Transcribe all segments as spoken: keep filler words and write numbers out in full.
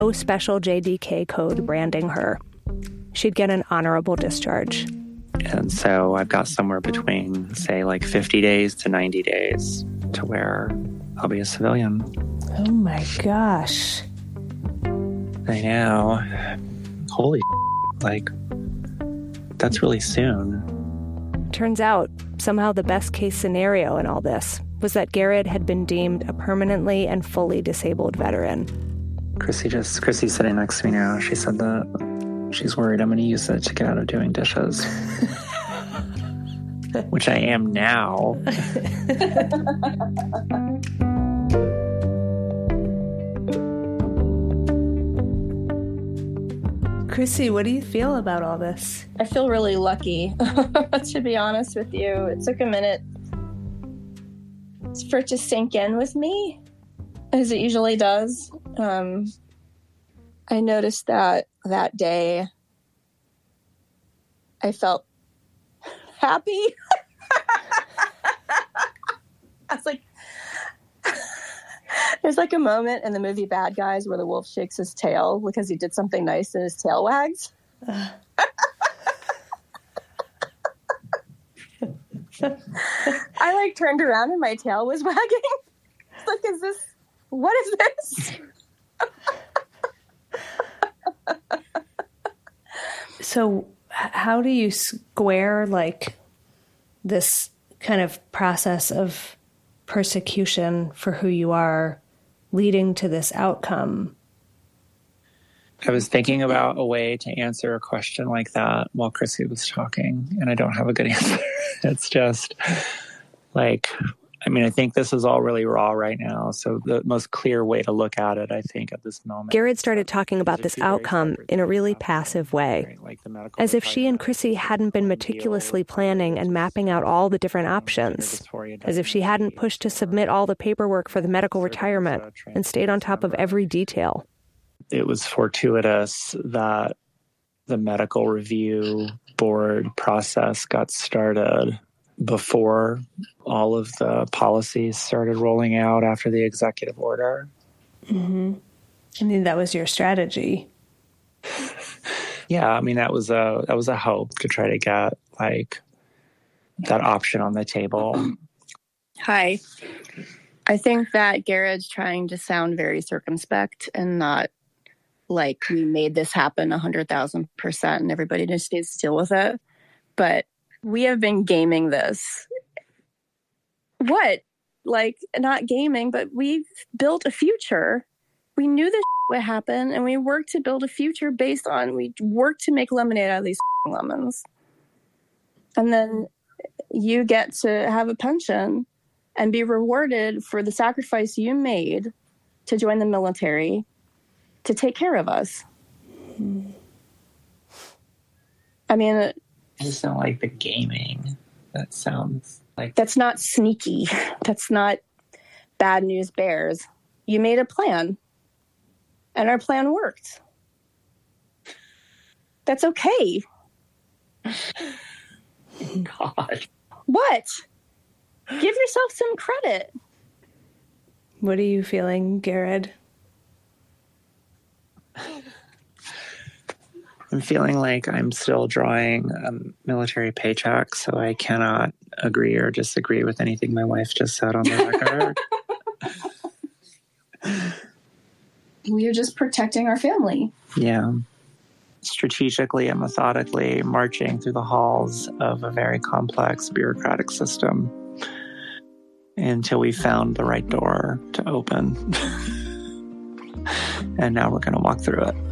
no special J D K code branding her. She'd get an honorable discharge. And so I've got somewhere between, say, like fifty days to ninety days to where I'll be a civilian. Oh my gosh. I know. Holy shit. Like, that's really soon. Turns out, somehow the best case scenario in all this was that Garrett had been deemed a permanently and fully disabled veteran. Chrissy just, Chrissy's sitting next to me now. She said that she's worried I'm going to use it to get out of doing dishes. Which I am now. Chrissy, what do you feel about all this? I feel really lucky, to be honest with you. It took a minute for it to sink in with me, as it usually does. Um, I noticed that that day I felt happy. I was like, there's like a moment in the movie Bad Guys where the wolf shakes his tail because he did something nice and his tail wags. Uh. I like turned around and my tail was wagging. Like, is this, what is this? So how do you square like this kind of process of persecution for who you are leading to this outcome? I was thinking about a way to answer a question like that while Chrissy was talking, and I don't have a good answer. It's just like, I mean, I think this is all really raw right now. So the most clear way to look at it, I think, at this moment. Garrett started talking about this outcome in a really passive way, as if she and Chrissy hadn't been meticulously planning and mapping out all the different options, as if she hadn't pushed to submit all the paperwork for the medical retirement and stayed on top of every detail. It was fortuitous that the medical review board process got started before all of the policies started rolling out after the executive order. Mm-hmm. I mean, that was your strategy. Yeah, I mean, that was a that was a hope to try to get like that option on the table. Hi. I think that Garrett's trying to sound very circumspect and not like we made this happen a hundred thousand percent and everybody just needs to deal with it. But we have been gaming this. What? Like, not gaming, but we've built a future. We knew this would happen, and we worked to build a future based on, we worked to make lemonade out of these lemons. And then you get to have a pension and be rewarded for the sacrifice you made to join the military to take care of us. I mean... It, I just don't like the gaming. That sounds like... That's not sneaky. That's not bad news bears. You made a plan. And our plan worked. That's okay. God. What? Give yourself some credit. What are you feeling, Garrett? I'm feeling like I'm still drawing a military paycheck, so I cannot agree or disagree with anything my wife just said on the record. We are just protecting our family. Yeah. Strategically and methodically marching through the halls of a very complex bureaucratic system until we found the right door to open. And now we're going to walk through it.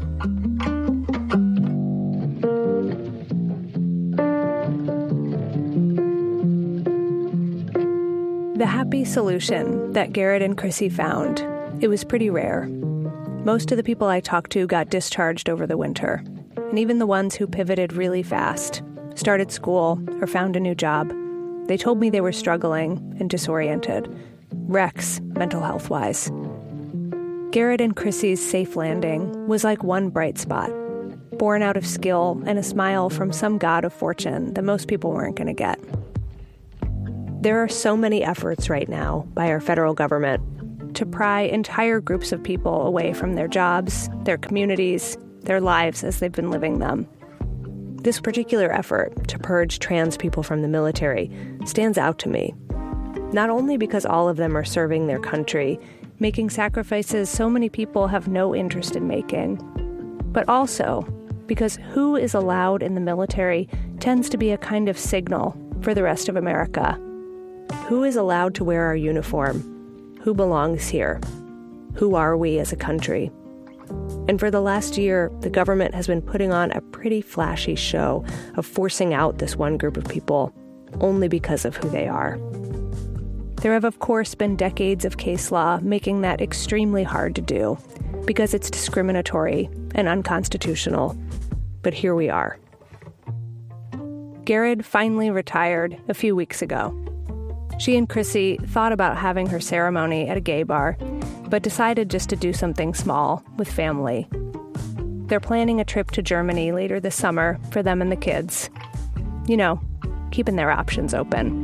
The happy solution that Garrett and Chrissy found, it was pretty rare. Most of the people I talked to got discharged over the winter, and even the ones who pivoted really fast, started school, or found a new job, they told me they were struggling and disoriented, wrecks mental health-wise. Garrett and Chrissy's safe landing was like one bright spot, born out of skill and a smile from some god of fortune that most people weren't going to get. There are so many efforts right now by our federal government to pry entire groups of people away from their jobs, their communities, their lives as they've been living them. This particular effort to purge trans people from the military stands out to me, not only because all of them are serving their country, making sacrifices so many people have no interest in making, but also because who is allowed in the military tends to be a kind of signal for the rest of America. Who is allowed to wear our uniform? Who belongs here? Who are we as a country? And for the last year, the government has been putting on a pretty flashy show of forcing out this one group of people only because of who they are. There have, of course, been decades of case law making that extremely hard to do because it's discriminatory and unconstitutional. But here we are. Garrett finally retired a few weeks ago. She and Chrissy thought about having her ceremony at a gay bar, but decided just to do something small with family. They're planning a trip to Germany later this summer for them and the kids. You know, keeping their options open.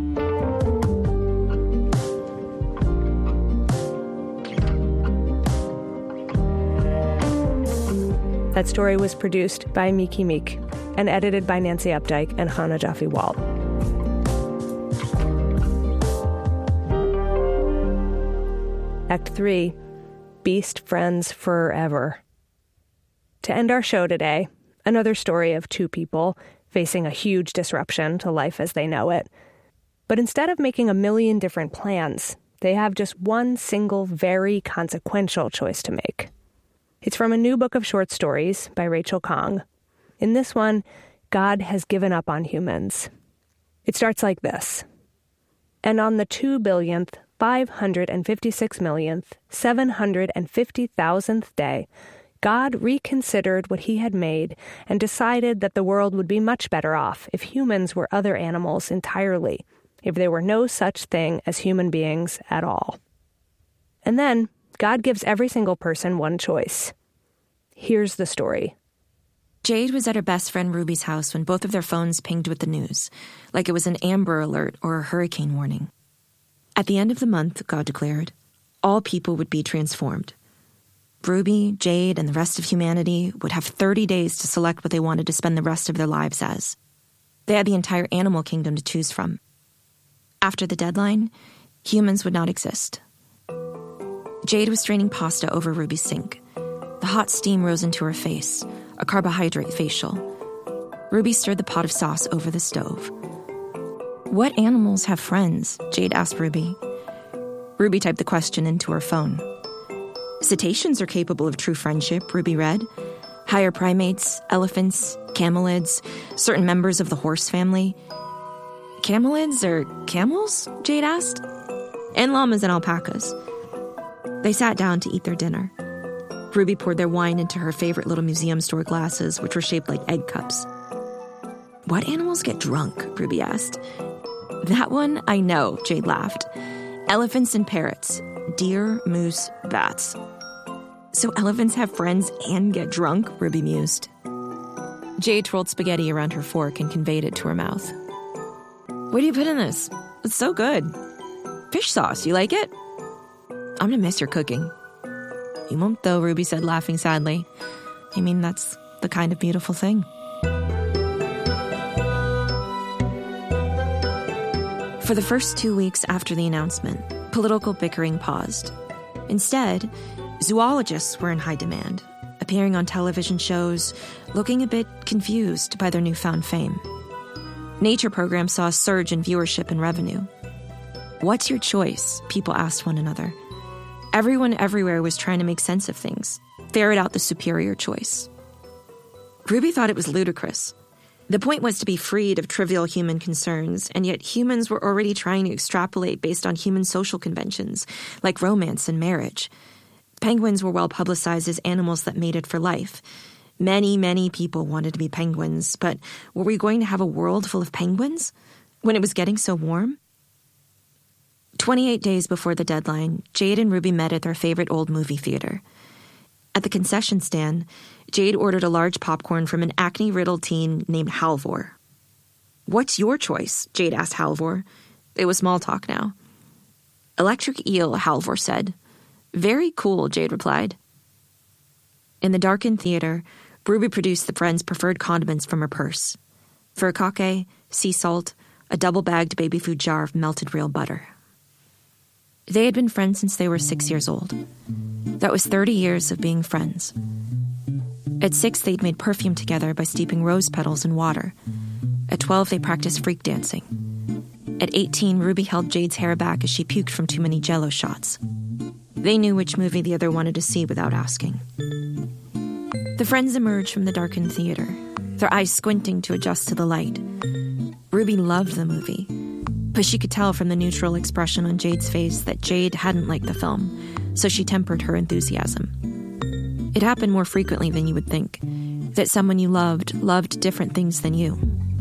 That story was produced by Miki Meek and edited by Nancy Updike and Hannah Jaffe-Walt. Act three, Beast Friends Forever. To end our show today, another story of two people facing a huge disruption to life as they know it. But instead of making a million different plans, they have just one single, very consequential choice to make. It's from a new book of short stories by Rachel Khong. In this one, God has given up on humans. It starts like this. And on the two billionth, five hundred fifty-six millionth, seven hundred fifty thousandth day, God reconsidered what he had made and decided that the world would be much better off if humans were other animals entirely, if there were no such thing as human beings at all. And then God gives every single person one choice. Here's the story. Jade was at her best friend Ruby's house when both of their phones pinged with the news, like it was an Amber Alert or a hurricane warning. At the end of the month, God declared, all people would be transformed. Ruby, Jade, and the rest of humanity would have thirty days to select what they wanted to spend the rest of their lives as. They had the entire animal kingdom to choose from. After the deadline, humans would not exist. Jade was straining pasta over Ruby's sink. The hot steam rose into her face, a carbohydrate facial. Ruby stirred the pot of sauce over the stove. What animals have friends? Jade asked Ruby. Ruby typed the question into her phone. Cetaceans are capable of true friendship, Ruby read. Higher primates, elephants, camelids, certain members of the horse family. Camelids or camels? Jade asked. And llamas and alpacas. They sat down to eat their dinner. Ruby poured their wine into her favorite little museum store glasses, which were shaped like egg cups. What animals get drunk? Ruby asked. That one, I know, Jade laughed. Elephants and parrots. Deer, moose, bats. So elephants have friends and get drunk? Ruby mused. Jade twirled spaghetti around her fork and conveyed it to her mouth. What do you put in this? It's so good. Fish sauce, you like it? I'm gonna miss your cooking. You won't though, Ruby said, laughing sadly. I mean, that's the kind of beautiful thing. For the first two weeks after the announcement, political bickering paused. Instead, zoologists were in high demand, appearing on television shows, looking a bit confused by their newfound fame. Nature programs saw a surge in viewership and revenue. What's your choice? People asked one another. Everyone everywhere was trying to make sense of things, ferret out the superior choice. Ruby thought it was ludicrous. The point was to be freed of trivial human concerns, and yet humans were already trying to extrapolate based on human social conventions, like romance and marriage. Penguins were well publicized as animals that mated for life. Many, many people wanted to be penguins, but were we going to have a world full of penguins when it was getting so warm? twenty-eight days before the deadline, Jade and Ruby met at their favorite old movie theater. At the concession stand, Jade ordered a large popcorn from an acne-riddled teen named Halvor. What's your choice? Jade asked Halvor. It was small talk now. Electric eel, Halvor said. Very cool, Jade replied. In the darkened theater, Ruby produced the friend's preferred condiments from her purse. Furikake, sea salt, a double-bagged baby food jar of melted real butter. They had been friends since they were six years old. That was thirty years of being friends. At six, they'd made perfume together by steeping rose petals in water. At twelve, they practiced freak dancing. At eighteen, Ruby held Jade's hair back as she puked from too many Jell-O shots. They knew which movie the other wanted to see without asking. The friends emerged from the darkened theater, their eyes squinting to adjust to the light. Ruby loved the movie, but she could tell from the neutral expression on Jade's face that Jade hadn't liked the film, so she tempered her enthusiasm. It happened more frequently than you would think, that someone you loved loved different things than you.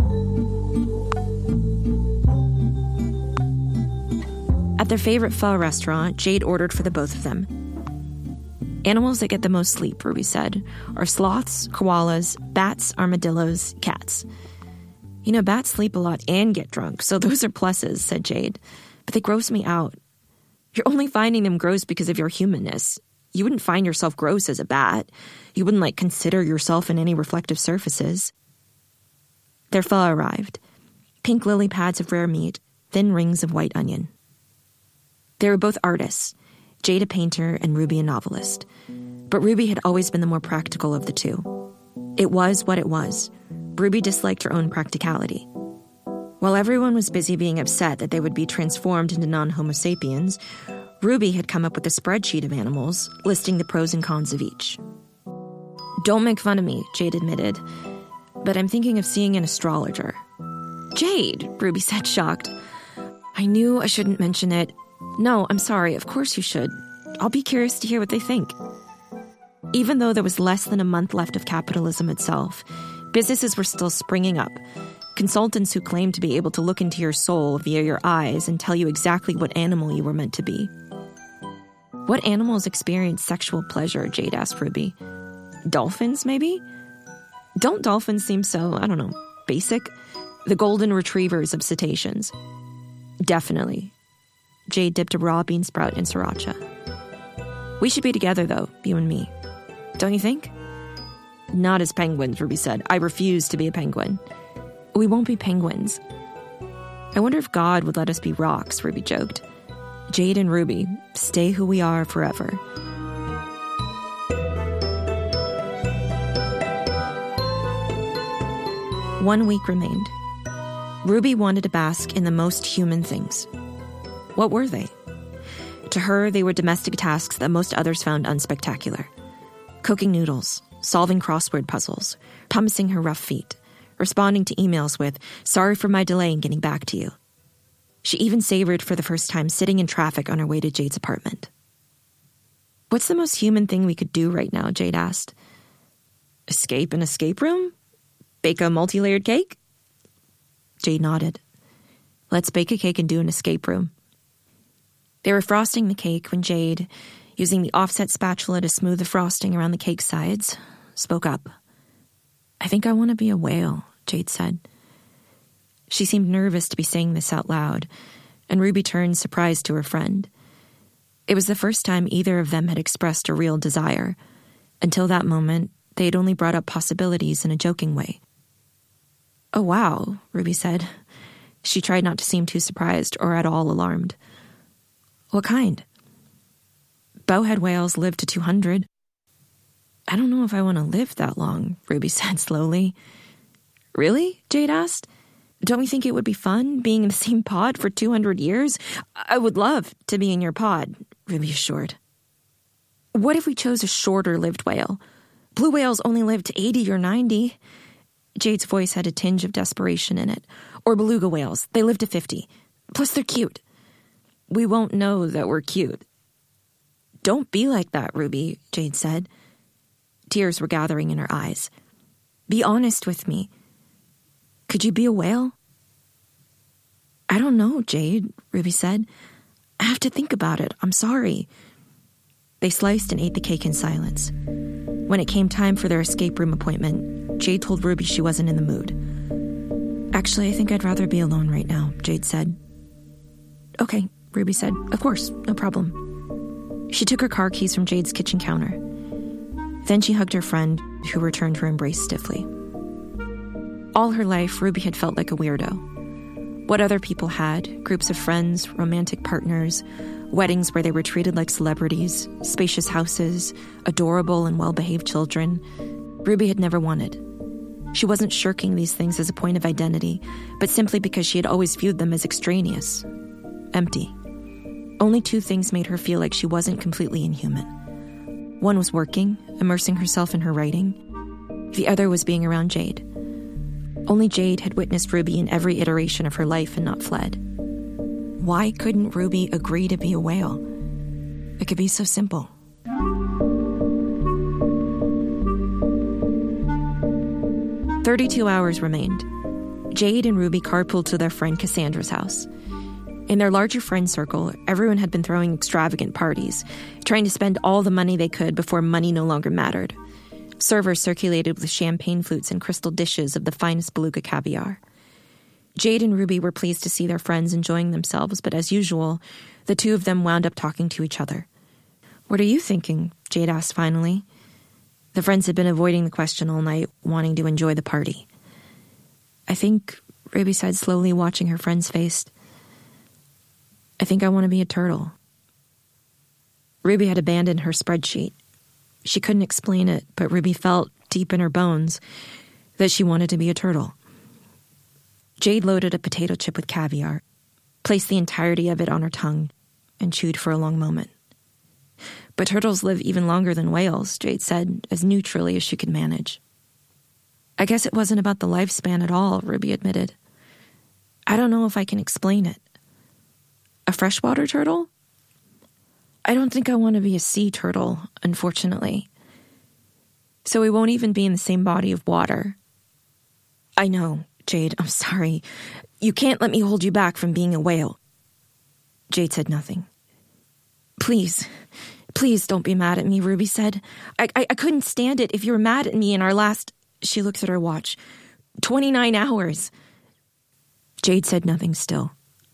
At their favorite pho restaurant, Jade ordered for the both of them. Animals that get the most sleep, Ruby said, are sloths, koalas, bats, armadillos, cats. You know, bats sleep a lot and get drunk, so those are pluses, said Jade. But they gross me out. You're only finding them gross because of your humanness. You wouldn't find yourself gross as a bat. You wouldn't, like, consider yourself in any reflective surfaces. Their pho arrived. Pink lily pads of rare meat, thin rings of white onion. They were both artists, Jade a painter and Ruby a novelist. But Ruby had always been the more practical of the two. It was what it was. Ruby disliked her own practicality. While everyone was busy being upset that they would be transformed into non-Homo sapiens, Ruby had come up with a spreadsheet of animals, listing the pros and cons of each. Don't make fun of me, Jade admitted, but I'm thinking of seeing an astrologer. Jade, Ruby said, shocked. I knew I shouldn't mention it. No, I'm sorry, of course you should. I'll be curious to hear what they think. Even though there was less than a month left of capitalism itself, businesses were still springing up. Consultants who claimed to be able to look into your soul via your eyes and tell you exactly what animal you were meant to be. What animals experience sexual pleasure, Jade asked Ruby. Dolphins, maybe? Don't dolphins seem so, I don't know, basic? The golden retrievers of cetaceans. Definitely. Jade dipped a raw bean sprout in sriracha. We should be together, though, you and me. Don't you think? Not as penguins, Ruby said. I refuse to be a penguin. We won't be penguins. I wonder if God would let us be rocks, Ruby joked. Jade and Ruby, stay who we are forever. One week remained. Ruby wanted to bask in the most human things. What were they? To her, they were domestic tasks that most others found unspectacular. Cooking noodles, solving crossword puzzles, pumicing her rough feet, responding to emails with, sorry for my delay in getting back to you. She even savored for the first time sitting in traffic on her way to Jade's apartment. What's the most human thing we could do right now, Jade asked. Escape an escape room? Bake a multi-layered cake? Jade nodded. Let's bake a cake and do an escape room. They were frosting the cake when Jade, using the offset spatula to smooth the frosting around the cake sides, spoke up. I think I want to be a whale, Jade said. She seemed nervous to be saying this out loud, and Ruby turned surprised to her friend. It was the first time either of them had expressed a real desire. Until that moment, they had only brought up possibilities in a joking way. Oh, wow, Ruby said. She tried not to seem too surprised or at all alarmed. What kind? Bowhead whales live to two hundred. I don't know if I want to live that long, Ruby said slowly. Really? Jade asked. Don't you think it would be fun being in the same pod for two hundred years? I would love to be in your pod, Ruby assured. What if we chose a shorter-lived whale? Blue whales only live to eighty or ninety. Jade's voice had a tinge of desperation in it. Or beluga whales. They live to fifty. Plus, they're cute. We won't know that we're cute. Don't be like that, Ruby, Jade said. Tears were gathering in her eyes. Be honest with me. Could you be a whale? I don't know, Jade, Ruby said. I have to think about it. I'm sorry. They sliced and ate the cake in silence. When it came time for their escape room appointment, Jade told Ruby she wasn't in the mood. Actually, I think I'd rather be alone right now, Jade said. Okay, Ruby said. Of course, no problem. She took her car keys from Jade's kitchen counter. Then she hugged her friend, who returned her embrace stiffly. All her life, Ruby had felt like a weirdo. What other people had, groups of friends, romantic partners, weddings where they were treated like celebrities, spacious houses, adorable and well-behaved children, Ruby had never wanted. She wasn't shirking these things as a point of identity, but simply because she had always viewed them as extraneous, empty. Only two things made her feel like she wasn't completely inhuman. One was working, immersing herself in her writing. The other was being around Jade. Only Jade had witnessed Ruby in every iteration of her life and not fled. Why couldn't Ruby agree to be a whale? It could be so simple. Thirty-two hours remained. Jade and Ruby carpooled to their friend Cassandra's house. In their larger friend circle, everyone had been throwing extravagant parties, trying to spend all the money they could before money no longer mattered. Servers circulated with champagne flutes and crystal dishes of the finest beluga caviar. Jade and Ruby were pleased to see their friends enjoying themselves, but as usual, the two of them wound up talking to each other. "What are you thinking?" Jade asked finally. The friends had been avoiding the question all night, wanting to enjoy the party. "I think," Ruby said slowly, watching her friend's face, "I think I want to be a turtle." Ruby had abandoned her spreadsheet. She couldn't explain it, but Ruby felt, deep in her bones, that she wanted to be a turtle. Jade loaded a potato chip with caviar, placed the entirety of it on her tongue, and chewed for a long moment. "But turtles live even longer than whales," Jade said, as neutrally as she could manage. "I guess it wasn't about the lifespan at all," Ruby admitted. "I don't know if I can explain it. A freshwater turtle? I don't think I want to be a sea turtle, unfortunately. So we won't even be in the same body of water." "I know, Jade, I'm sorry. You can't let me hold you back from being a whale." Jade said nothing. Please, please don't be mad at me," Ruby said. I, I, I couldn't stand it if you were mad at me in our last..." She looked at her watch. twenty-nine hours. Jade said nothing still.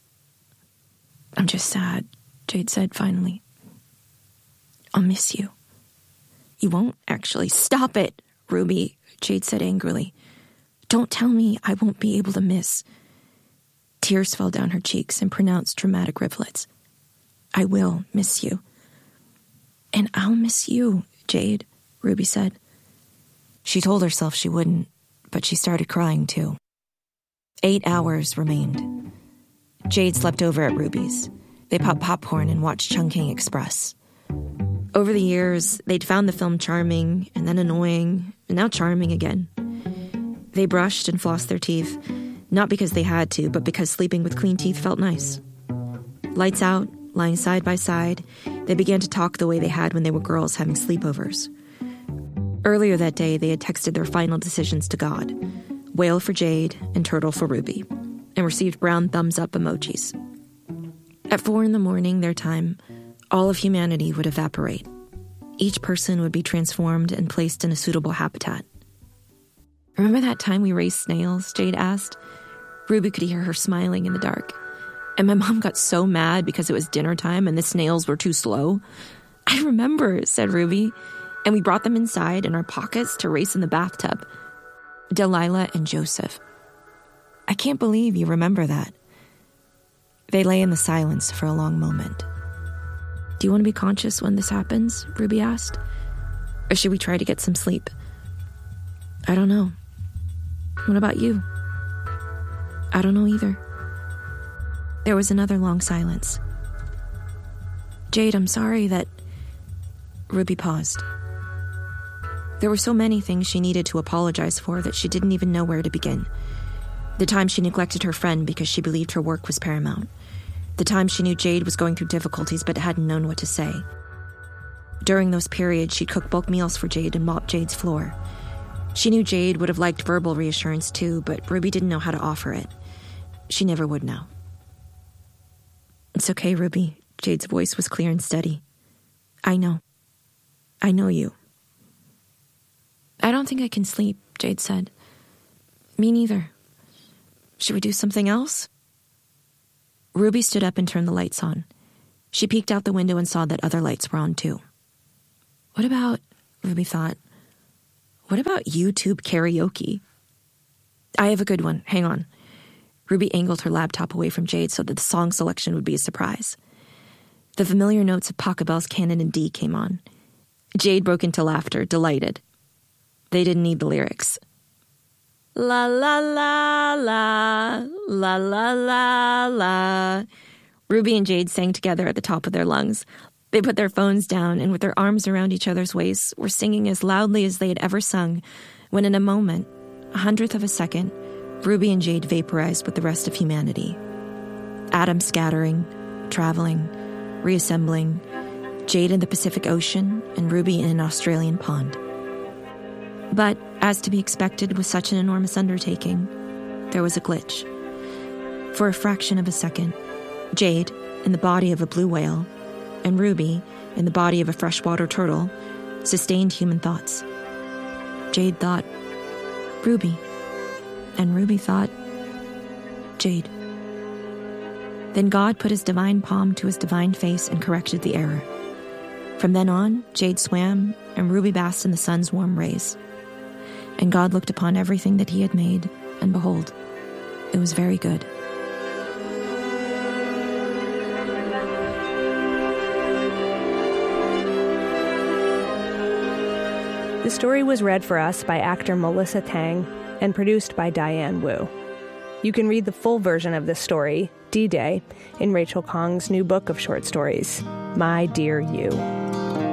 "I'm just sad," Jade said finally. "I'll miss you." "You won't actually." "Stop it, Ruby," Jade said angrily. "Don't tell me I won't be able to miss." Tears fell down her cheeks in pronounced dramatic rivulets. "I will miss you." "And I'll miss you, Jade," Ruby said. She told herself she wouldn't, but she started crying too. Eight hours remained. Jade slept over at Ruby's. They popped popcorn and watched Chungking Express. Over the years, they'd found the film charming, and then annoying, and now charming again. They brushed and flossed their teeth, not because they had to, but because sleeping with clean teeth felt nice. Lights out, lying side by side, they began to talk the way they had when they were girls having sleepovers. Earlier that day, they had texted their final decisions to God, whale for Jade and turtle for Ruby, and received brown thumbs-up emojis. At four in the morning, their time, all of humanity would evaporate. Each person would be transformed and placed in a suitable habitat. "Remember that time we raised snails?" Jade asked. Ruby could hear her smiling in the dark. "And my mom got so mad because it was dinner time and the snails were too slow." "I remember," said Ruby. "And we brought them inside in our pockets to race in the bathtub." Delilah and Joseph. "I can't believe you remember that." They lay in the silence for a long moment. "Do you want to be conscious when this happens?" Ruby asked. "Or should we try to get some sleep?" "I don't know." "What about you?" "I don't know either." There was another long silence. "Jade, I'm sorry that..." Ruby paused. There were so many things she needed to apologize for that she didn't even know where to begin. The time she neglected her friend because she believed her work was paramount. The time she knew Jade was going through difficulties but hadn't known what to say. During those periods, she'd cook bulk meals for Jade and mop Jade's floor. She knew Jade would have liked verbal reassurance too, but Ruby didn't know how to offer it. She never would now. "It's okay, Ruby." Jade's voice was clear and steady. "I know. I know you." "I don't think I can sleep," Jade said. "Me neither. Should we do something else?" Ruby stood up and turned the lights on. She peeked out the window and saw that other lights were on too. What about, Ruby thought, what about YouTube karaoke? I have a good one. Hang on. Ruby angled her laptop away from Jade so that the song selection would be a surprise. The familiar notes of Pachelbel's Canon in D came on. Jade broke into laughter, delighted. They didn't need the lyrics. La la la la, la la la la. Ruby and Jade sang together at the top of their lungs. They put their phones down and with their arms around each other's waists were singing as loudly as they had ever sung, when in a moment, a hundredth of a second, Ruby and Jade vaporized with the rest of humanity. Atoms scattering, traveling, reassembling, Jade in the Pacific Ocean and Ruby in an Australian pond. But, as to be expected with such an enormous undertaking, there was a glitch. For a fraction of a second, Jade, in the body of a blue whale, and Ruby, in the body of a freshwater turtle, sustained human thoughts. Jade thought, Ruby. And Ruby thought, Jade. Then God put his divine palm to his divine face and corrected the error. From then on, Jade swam, and Ruby basked in the sun's warm rays. And God looked upon everything that he had made, and behold, it was very good. The story was read for us by actor Melissa Tang and produced by Diane Wu. You can read the full version of this story, D-Day, in Rachel Khong's new book of short stories, My Dear You.